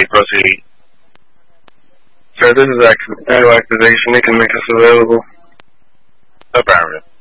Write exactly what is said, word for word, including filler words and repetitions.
proceed. Sir, this is act- auto activation. It can make us available. Affirmative.